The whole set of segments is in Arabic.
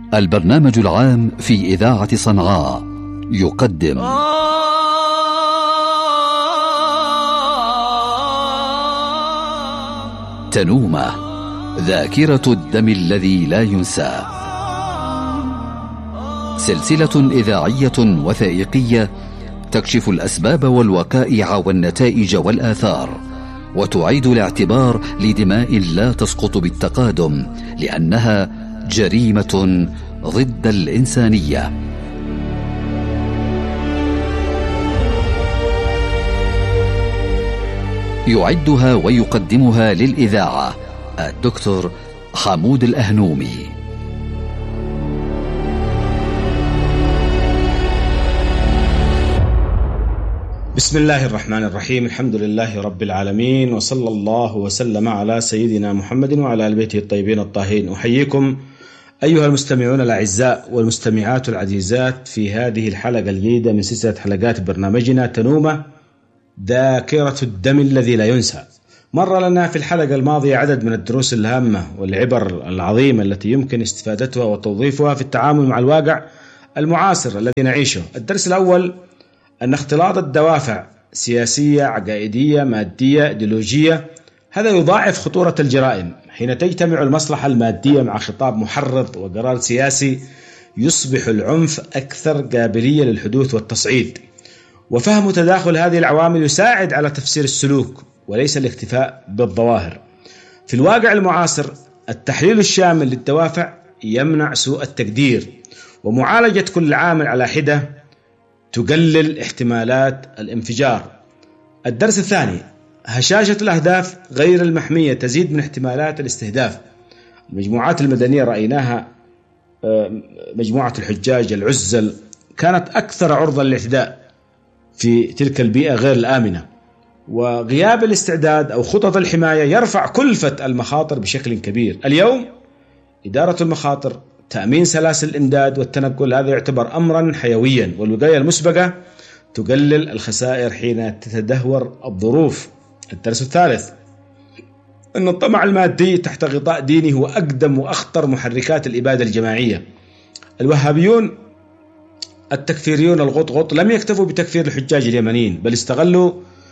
البرنامج العام في إذاعة صنعاء يقدم تنومة، ذاكرة الدم الذي لا ينسى، سلسلة إذاعية وثائقية تكشف الأسباب والوقائع والنتائج والآثار، وتعيد الاعتبار لدماء لا تسقط بالتقادم، لأنها جريمة ضد الإنسانية. يعدها ويقدمها للإذاعة الدكتور حمود الأهنومي. بسم الله الرحمن الرحيم، الحمد لله رب العالمين، وصلى الله وسلم على سيدنا محمد وعلى آل بيته الطيبين الطاهرين. أحييكم أيها المستمعون الأعزاء والمستمعات العزيزات في هذه الحلقة الجديدة من سلسلة حلقات برنامجنا تنومة، ذاكرة الدم الذي لا ينسى. مر لنا في الحلقة الماضية عدد من الدروس الهامة والعبر العظيمة التي يمكن استفادتها وتوظيفها في التعامل مع الواقع المعاصر الذي نعيشه. الدرس الأول أن اختلاط الدوافع سياسية، عقائدية، مادية، إيديولوجية، هذا يضاعف خطورة الجرائم. حين تجتمع المصلحة المادية مع خطاب محرض وقرار سياسي يصبح العنف أكثر قابلية للحدوث والتصعيد. وفهم تداخل هذه العوامل يساعد على تفسير السلوك وليس الاكتفاء بالظواهر. في الواقع المعاصر التحليل الشامل للدوافع يمنع سوء التقدير، ومعالجة كل عامل على حدة تقلل احتمالات الانفجار. الدرس الثاني، هشاشة الأهداف غير المحمية تزيد من احتمالات الاستهداف. المجموعات المدنية رأيناها، مجموعة الحجاج العزل كانت أكثر عرضة للاعتداء في تلك البيئة غير الآمنة، وغياب الاستعداد أو خطط الحماية يرفع كلفة المخاطر بشكل كبير. اليوم إدارة المخاطر، تأمين سلاسل الإمداد والتنقل، هذا يعتبر أمرا حيويا، والوقاية المسبقة تقلل الخسائر حين تتدهور الظروف. الدرس الثالث، أن الطمع المادي تحت غطاء ديني هو أقدم وأخطر محركات الإبادة الجماعية. الوهابيون التكفيريون الغطغط لم يكتفوا بتكفير الحجاج اليمنيين، بل استغلوا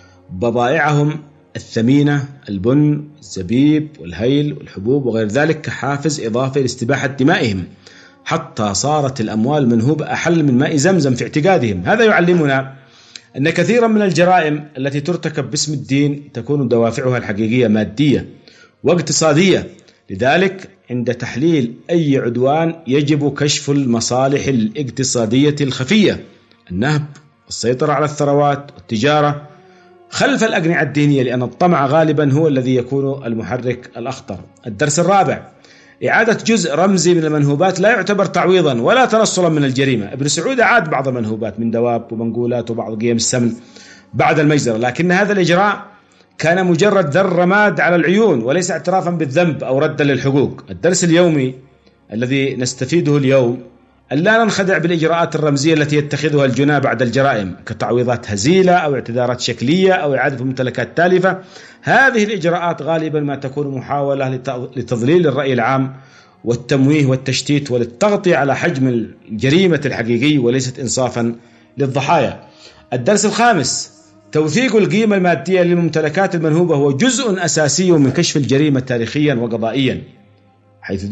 بضائعهم الثمينة، البن، الزبيب والهيل والحبوب وغير ذلك، كحافز إضافي لاستباحة دمائهم، حتى صارت الأموال المنهوبة أحل من ماء زمزم في اعتقادهم. هذا يعلمنا أن كثيرا من الجرائم التي ترتكب باسم الدين تكون دوافعها الحقيقية مادية واقتصادية. لذلك عند تحليل أي عدوان يجب كشف المصالح الاقتصادية الخفية، النهب والسيطرة على الثروات والتجارة خلف الأقنعة الدينية، لأن الطمع غالبا هو الذي يكون المحرك الأخطر. الدرس الرابع، إعادة جزء رمزي من المنهوبات لا يعتبر تعويضا ولا تنصلا من الجريمة. ابن سعود أعاد بعض المنهوبات من دواب ومنقولات وبعض قيم السمن بعد المجزرة، لكن هذا الإجراء كان مجرد ذر رماد على العيون وليس اعترافا بالذنب أو ردا للحقوق. الدرس اليومي الذي نستفيده اليوم، ألا ننخدع بالإجراءات الرمزية التي يتخذها الجناة بعد الجرائم، كتعويضات هزيلة أو اعتذارات شكلية أو إعادة ممتلكات تالفة. هذه الإجراءات غالبا ما تكون محاولة لتضليل الرأي العام والتمويه والتشتيت وللتغطية على حجم الجريمة الحقيقي، وليست إنصافا للضحايا. الدرس الخامس، توثيق القيمة المادية للممتلكات المنهوبة هو جزء أساسي من كشف الجريمة تاريخيا وقضائيا، حيث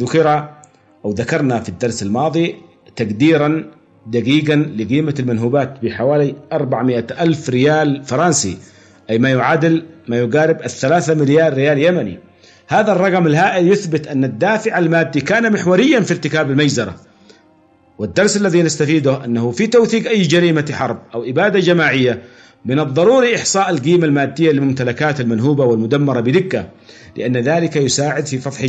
ذكرنا في الدرس الماضي تقديرا دقيقا لقيمة المنهوبات بحوالي 400 ألف ريال فرنسي، أي ما يقارب 3 مليار ريال يمني. هذا الرقم الهائل يثبت أن الدافع المادي كان محوريا في ارتكاب المجزرة. والدرس الذي نستفيده أنه في توثيق أي جريمة حرب أو إبادة جماعية من الضروري إحصاء القيمة المادية للممتلكات المنهوبة والمدمرة بدقة، لأن ذلك يساعد في فضح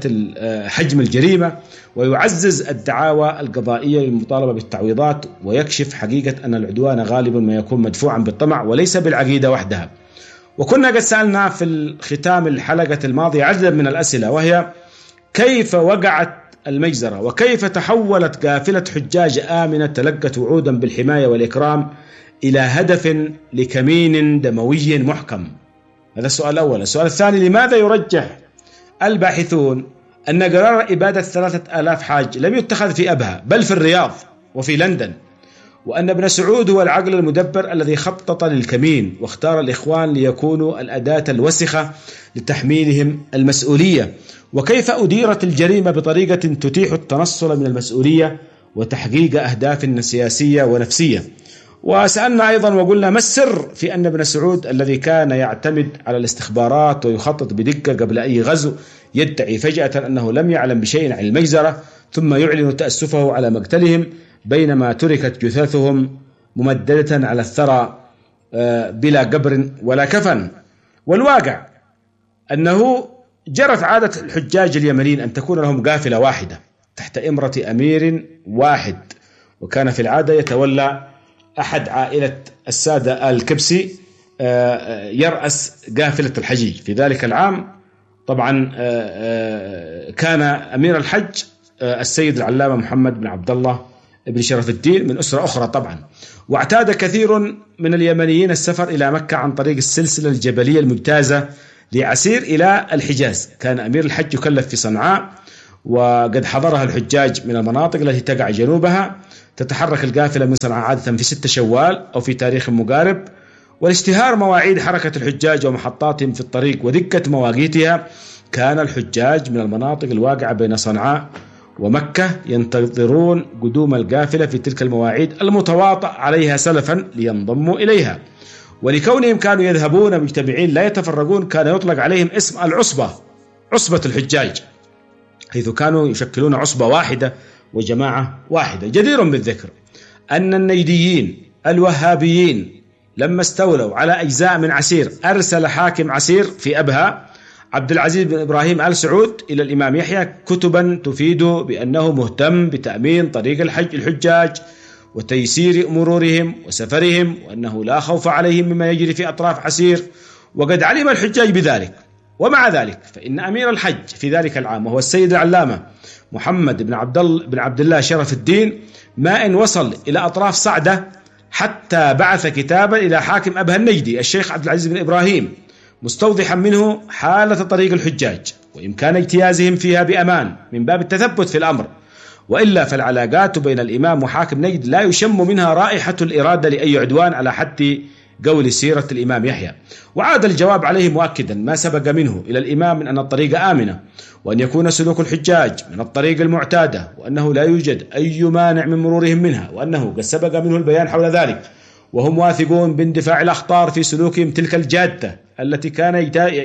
حجم الجريمة، ويعزز الدعاوى القضائية للمطالبة بالتعويضات، ويكشف حقيقة أن العدوان غالبا ما يكون مدفوعا بالطمع وليس بالعقيدة وحدها. وكنا قد سألنا في ختام الحلقة الماضية عددا من الأسئلة، وهي كيف وقعت المجزرة، وكيف تحولت قافلة حجاج آمنة تلقت وعودا بالحماية والإكرام إلى هدف لكمين دموي محكم. هذا السؤال الأول. السؤال الثاني، لماذا يرجح الباحثون أن قرار إبادة 3000 حاج لم يتخذ في أبها بل في الرياض وفي لندن، وأن ابن سعود هو العقل المدبر الذي خطط للكمين واختار الإخوان ليكونوا الأداة الوسخة لتحميلهم المسؤولية، وكيف أديرت الجريمة بطريقة تتيح التنصل من المسؤولية وتحقيق أهداف سياسية ونفسية. وسألنا أيضا وقلنا ما السر في أن ابن سعود الذي كان يعتمد على الاستخبارات ويخطط بدقة قبل أي غزو يدعي فجأة أنه لم يعلم بشيء عن المجزرة، ثم يعلن تأسفه على مقتلهم بينما تركت جثثهم ممددة على الثرى بلا قبر ولا كفن. والواقع أنه جرت عادة الحجاج اليمنيين أن تكون لهم قافلة واحدة تحت إمرة أمير واحد، وكان في العادة يتولى أحد عائلة السادة الكبسي يرأس قافلة الحجيج. في ذلك العام طبعا كان أمير الحج السيد العلامة محمد بن عبد الله بن شرف الدين من أسرة أخرى طبعا. واعتاد كثير من اليمنيين السفر إلى مكة عن طريق السلسلة الجبلية الممتازة لعسير إلى الحجاز. كان أمير الحج يكلف في صنعاء، وقد حضرها الحجاج من المناطق التي تقع جنوبها. تتحرك القافلة من صنعاء عادة في 6 شوال أو في تاريخ مقارب. والاشتهار مواعيد حركة الحجاج ومحطاتهم في الطريق ودقة مواقيتها، كان الحجاج من المناطق الواقعة بين صنعاء ومكة ينتظرون قدوم القافلة في تلك المواعيد المتواطأ عليها سلفا لينضموا إليها. ولكونهم كانوا يذهبون مجتمعين لا يتفرقون، كان يطلق عليهم اسم العصبة، عصبة الحجاج، حيث كانوا يشكلون عصبة واحدة وجماعة واحدة. جدير بالذكر أن النيديين الوهابيين لما استولوا على أجزاء من عسير أرسل حاكم عسير في أبها عبد العزيز بن إبراهيم آل سعود إلى الإمام يحيى كتبا تفيد بأنه مهتم بتأمين طريق الحجاج وتيسير مرورهم وسفرهم، وأنه لا خوف عليهم مما يجري في أطراف عسير، وقد علم الحجاج بذلك. ومع ذلك فإن أمير الحج في ذلك العام وهو السيد العلامة محمد بن عبد الله شرف الدين ما إن وصل إلى أطراف صعدة حتى بعث كتابا إلى حاكم أبها النجدي الشيخ عبد العزيز بن إبراهيم مستوضحا منه حالة طريق الحجاج وإمكان اجتيازهم فيها بأمان من باب التثبت في الأمر، وإلا فالعلاقات بين الإمام وحاكم نجد لا يشم منها رائحة الإرادة لأي عدوان على حد قول سيرة الإمام يحيى. وعاد الجواب عليه مؤكدا ما سبق منه إلى الإمام من أن الطريق آمنة، وأن يكون سلوك الحجاج من الطريق المعتادة، وأنه لا يوجد أي مانع من مرورهم منها، وأنه قد سبق منه البيان حول ذلك، وهم واثقون باندفاع الأخطار في سلوكهم تلك الجادة التي كان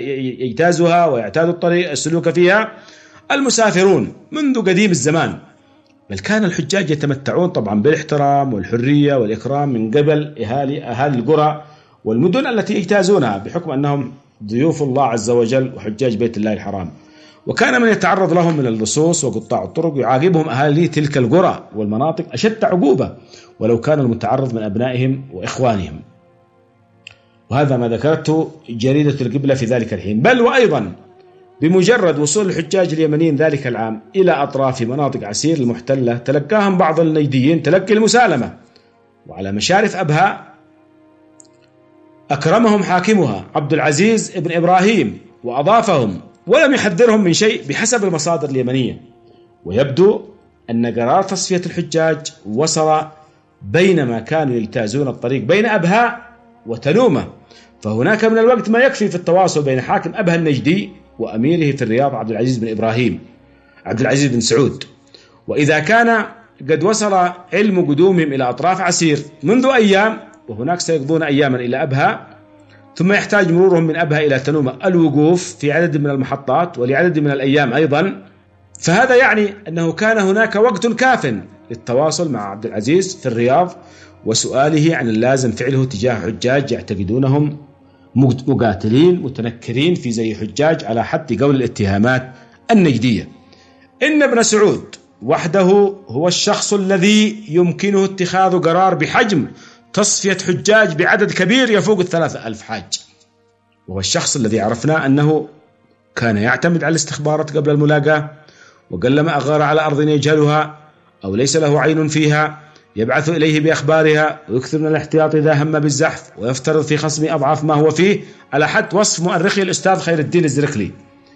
يجتازها ويعتاد الطريق السلوك فيها المسافرون منذ قديم الزمان. بل كان الحجاج يتمتعون طبعا بالاحترام والحرية والإكرام من قبل أهالي القرى والمدن التي يجتازونها بحكم أنهم ضيوف الله عز وجل وحجاج بيت الله الحرام. وكان من يتعرض لهم من اللصوص وقطاع الطرق يعاقبهم أهالي تلك القرى والمناطق أشد عقوبة ولو كان المتعرض من أبنائهم وإخوانهم. وهذا ما ذكرته جريدة القبلة في ذلك الحين. بل وأيضا بمجرد وصول الحجاج اليمنيين ذلك العام إلى أطراف مناطق عسير المحتلة تلقاهم بعض النيديين تلقي المسالمة، وعلى مشارف أبها أكرمهم حاكمها عبد العزيز بن إبراهيم وأضافهم ولم يحذرهم من شيء بحسب المصادر اليمنية. ويبدو أن قرار تصفية الحجاج وصل بينما كانوا يجتازون الطريق بين أبها وتنومة، فهناك من الوقت ما يكفي في التواصل بين حاكم أبها النجدي وأميره في الرياض عبد العزيز بن سعود. وإذا كان قد وصل علم قدومهم إلى أطراف عسير منذ أيام، وهناك سيقضون أياما إلى أبها، ثم يحتاج مرورهم من أبها إلى تنومة الوقوف في عدد من المحطات ولعدد من الأيام أيضا، فهذا يعني أنه كان هناك وقت كاف للتواصل مع عبد العزيز في الرياض وسؤاله عن اللازم فعله تجاه حجاج يعتقدونهم مقاتلين متنكرين في زي حجاج على حد قول الاتهامات النجدية. إن ابن سعود وحده هو الشخص الذي يمكنه اتخاذ قرار بحجم تصفية حجاج بعدد كبير يفوق 3000 حاج، وهو الشخص الذي عرفنا أنه كان يعتمد على الاستخبارات قبل الملاقاة، وقلما أغار على أرض يجهلها أو ليس له عين فيها يبعث إليه بأخبارها، ويكثر من الاحتياط إذا هم بالزحف، ويفترض في خصم أضعاف ما هو فيه على حد وصف مؤرخي الأستاذ خير الدين الزرقلي.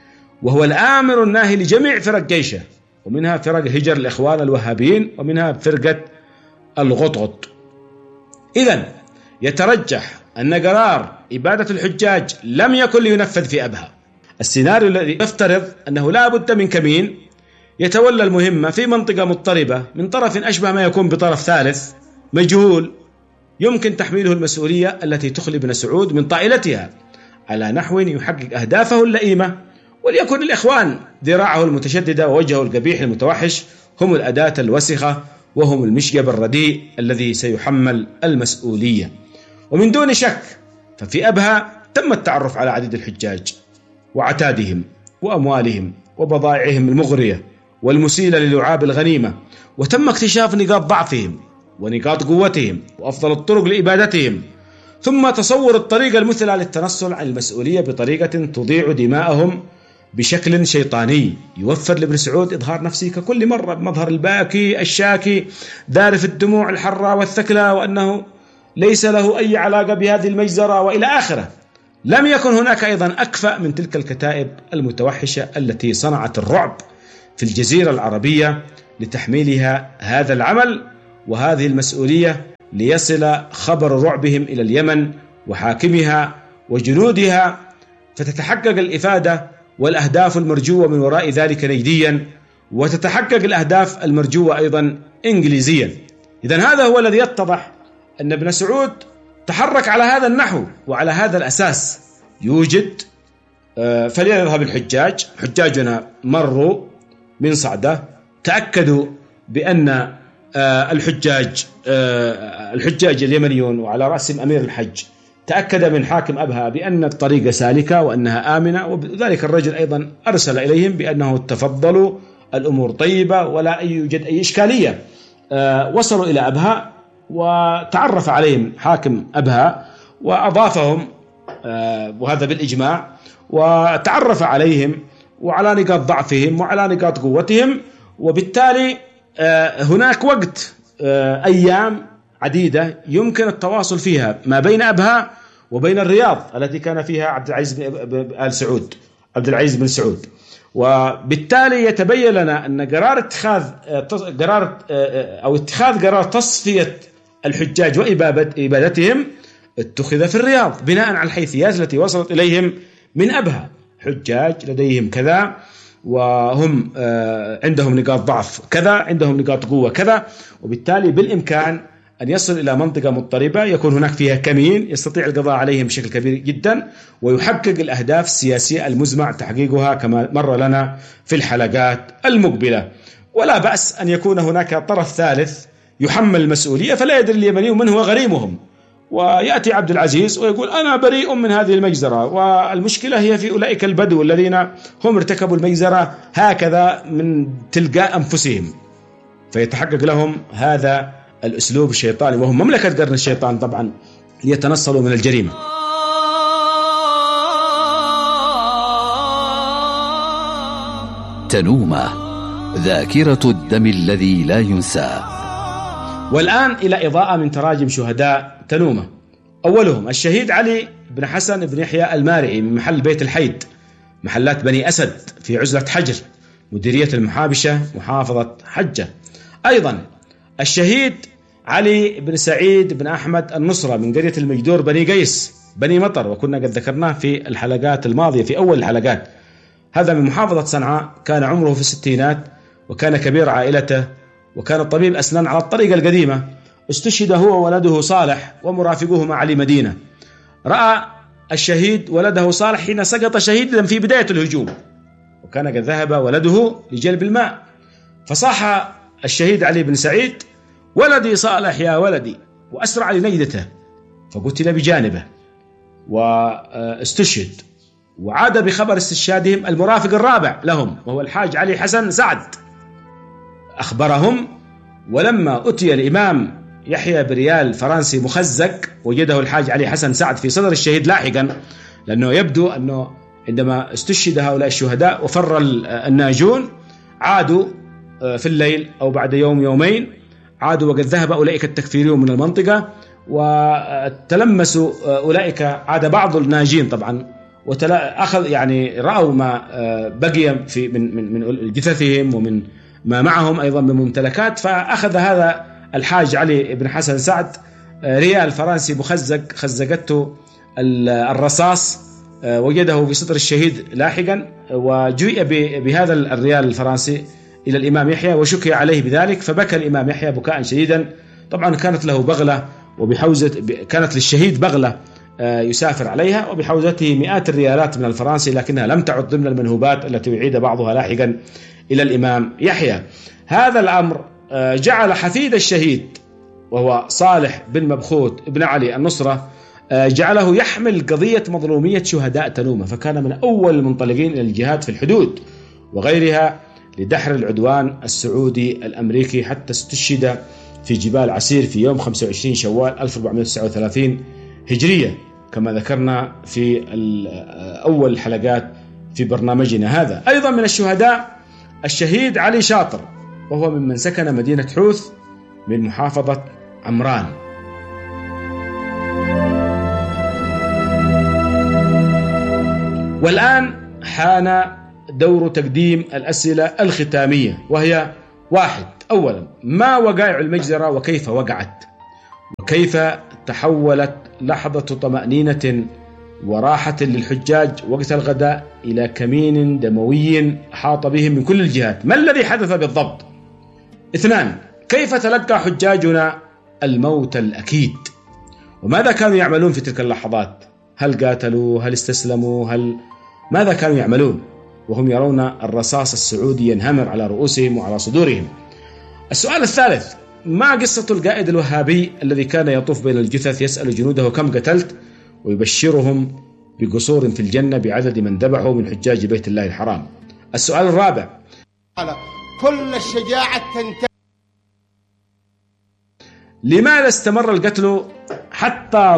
وهو الآمر الناهي لجميع فرق جيشه، ومنها فرق هجر الإخوان الوهابيين، ومنها فرقة الغطغط. إذن يترجح أن قرار إبادة الحجاج لم يكن لينفذ في أبها. السيناريو الذي يفترض أنه لا بد من كمين يتولى المهمة في منطقة مضطربة من طرف أشبه ما يكون بطرف ثالث مجهول يمكن تحميله المسؤولية التي تخلي بن سعود من طائلتها على نحو يحقق أهدافه اللئيمة، وليكن الإخوان ذراعه المتشددة ووجهه القبيح المتوحش هم الأداة الوسخة، وهم المشيب الرديء الذي سيحمل المسؤولية. ومن دون شك ففي أبها تم التعرف على عدد الحجاج وعتادهم وأموالهم وبضائعهم المغرية والمسيلة للعاب الغنيمة، وتم اكتشاف نقاط ضعفهم ونقاط قوتهم وأفضل الطرق لإبادتهم، ثم تصور الطريقة المثلى للتنصل عن المسؤولية بطريقة تضيع دماءهم بشكل شيطاني يوفر لابن سعود إظهار نفسه ككل مرة بمظهر الباكي الشاكي دارف الدموع الحرة والثكلى، وأنه ليس له أي علاقة بهذه المجزرة وإلى آخره. لم يكن هناك أيضا أكفأ من تلك الكتائب المتوحشة التي صنعت الرعب في الجزيرة العربية لتحميلها هذا العمل وهذه المسؤولية، ليصل خبر رعبهم إلى اليمن وحاكمها وجنودها، فتتحقق الإفادة والأهداف المرجوة من وراء ذلك نجديا، وتتحقق الأهداف المرجوة أيضا إنجليزيا. إذن هذا هو الذي يتضح أن ابن سعود تحرك على هذا النحو وعلى هذا الأساس. يوجد فليذهب الحجاج، حجاجنا مروا من صعدة، تأكدوا بأن الحجاج اليمنيون وعلى رأسهم أمير الحج تأكد من حاكم أبها بأن الطريقة سالكة وأنها آمنة، وذلك الرجل أيضا أرسل إليهم بأنه تفضلوا الأمور طيبة ولا يوجد أي إشكالية. وصلوا إلى أبها وتعرف عليهم حاكم أبها وأضافهم، وهذا بالإجماع، وتعرف عليهم وعلى نقاط ضعفهم وعلى نقاط قوتهم. وبالتالي هناك وقت أيام عديدة يمكن التواصل فيها ما بين أبها وبين الرياض التي كان فيها عبد العزيز بن سعود. وبالتالي يتبين لنا أن اتخاذ قرار تصفية الحجاج وإبادتهم اتخذ في الرياض بناء على الحيثيات التي وصلت إليهم من أبها. حجاج لديهم كذا، وهم عندهم نقاط ضعف كذا، عندهم نقاط قوة كذا، وبالتالي بالإمكان أن يصل إلى منطقة مضطربة يكون هناك فيها كمين يستطيع القضاء عليهم بشكل كبير جدا، ويحقق الأهداف السياسية المزمع تحقيقها كما مر لنا في الحلقات المقبلة. ولا بأس أن يكون هناك طرف ثالث يحمل المسؤولية، فلا يدري اليمنيون من هو غريمهم، ويأتي عبد العزيز ويقول أنا بريء من هذه المجزرة، والمشكلة هي في أولئك البدو الذين هم ارتكبوا المجزرة هكذا من تلقاء أنفسهم، فيتحقق لهم هذا الأسلوب الشيطاني، وهم مملكة قرن الشيطان طبعا، ليتنصلوا من الجريمة. تنومة، ذاكرة الدم الذي لا ينسى. والآن إلى إضاءة من تراجم شهداء تنومة. أولهم الشهيد علي بن حسن بن يحيى المارعي من محل بيت الحيد، محلات بني أسد في عزلة حجر، مديرية المحابشة، محافظة حجة. أيضا الشهيد علي بن سعيد بن أحمد النصرة من قرية المجدور بني قيس بني مطر، وكنا قد ذكرناه في الحلقات الماضية في أول الحلقات. هذا من محافظة صنعاء، كان عمره في الستينات، وكان كبير عائلته، وكان طبيب أسنان على الطريقة القديمة. استشهد هو وولده صالح ومرافقوه مع علي مدينة. رأى الشهيد ولده صالح حين سقط شهيدا في بداية الهجوم، وكان قد ذهب ولده لجلب الماء، فصاح الشهيد علي بن سعيد ولدي صالح يا ولدي، وأسرع لنجدته، فقتل بجانبه واستشهد. وعاد بخبر استشهادهم المرافق الرابع لهم وهو الحاج علي حسن سعد، أخبرهم. ولما أتي الإمام يحيى بريال فرنسي مخزق، وجده الحاج علي حسن سعد في صدر الشهيد لاحقا، لأنه يبدو أنه عندما استشهد هؤلاء الشهداء وفر الناجون عادوا في الليل أو بعد يوم يومين، عادوا وقد ذهب أولئك التكفيريون من المنطقة وتلمسوا أولئك، عاد بعض الناجين طبعا أخذ يعني رأوا ما بقي في من جثثهم ومن ما معهم أيضا من ممتلكات، فأخذ هذا الحاج علي بن حسن سعد ريال فرنسي مخزق خزقته الرصاص، وجده في صدر الشهيد لاحقا، وجيء بهذا الريال الفرنسي إلى الإمام يحيى وشكي عليه بذلك، فبكى الإمام يحيى بكاء شديدا. طبعا كانت له بغلة وبحوزة، كانت للشهيد بغلة يسافر عليها وبحوزته مئات الريالات من الفرنسي، لكنها لم تعد ضمن المنهوبات التي يعيد بعضها لاحقا إلى الإمام يحيى. هذا الأمر جعل حفيد الشهيد وهو صالح بن مبخوت بن علي النصرة جعله يحمل قضية مظلومية شهداء تنومة، فكان من أول المنطلقين إلى الجهاد في الحدود وغيرها لدحر العدوان السعودي الأمريكي، حتى استشهد في جبال عسير في يوم 25 شوال 1439 هجرية كما ذكرنا في أول الحلقات في برنامجنا هذا. أيضا من الشهداء الشهيد علي شاطر، وهو ممن سكن مدينة حوث من محافظة عمران. والآن حان دور تقديم الأسئلة الختامية، وهي: 1. أولا، ما وقائع المجزرة وكيف وقعت؟ وكيف تحولت لحظة طمأنينة وراحة للحجاج وقت الغداء إلى كمين دموي أحاط بهم من كل الجهات؟ ما الذي حدث بالضبط؟ 2. كيف تلقى حجاجنا الموت الأكيد؟ وماذا كانوا يعملون في تلك اللحظات؟ هل قاتلوا؟ هل استسلموا؟ ماذا كانوا يعملون وهم يرون الرصاص السعودي ينهمر على رؤوسهم وعلى صدورهم؟ السؤال الثالث: ما قصة القائد الوهابي الذي كان يطوف بين الجثث يسأل جنوده كم قتلت، ويبشرهم بقصور في الجنة بعدد من ذبحوا من حجاج بيت الله الحرام؟ السؤال الرابع: كل الشجاعة تنتهي. لماذا استمر القتل حتى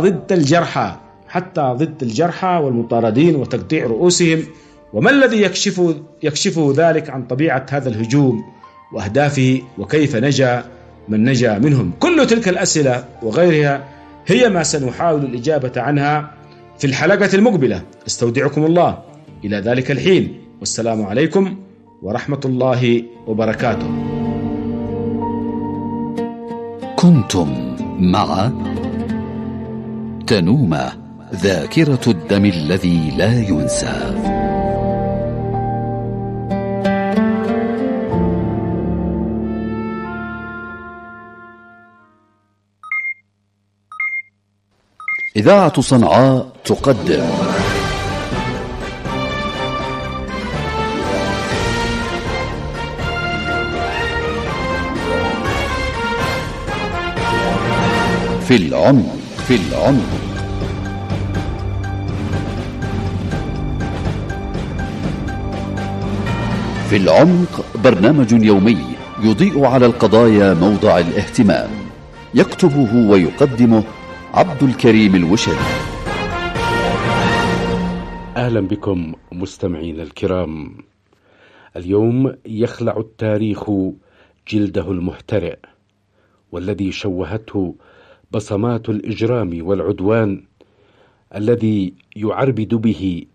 ضد الجرحى والمطاردين وتقطيع رؤوسهم؟ وما الذي يكشفه ذلك عن طبيعة هذا الهجوم وأهدافه، وكيف نجا من نجا منهم؟ كل تلك الأسئلة وغيرها هي ما سنحاول الإجابة عنها في الحلقة المقبلة. استودعكم الله إلى ذلك الحين، والسلام عليكم ورحمة الله وبركاته. كنتم مع تنومة، ذاكرة الدم الذي لا ينسى. إذاعة صنعاء تقدم في العمق. في العمق برنامج يومي يضيء على القضايا موضع الاهتمام، يكتبه ويقدمه عبد الكريم الوشري. أهلا بكم مستمعين الكرام. اليوم يخلع التاريخ جلده المحترئ، والذي شوهته بصمات الإجرام والعدوان الذي يعربد به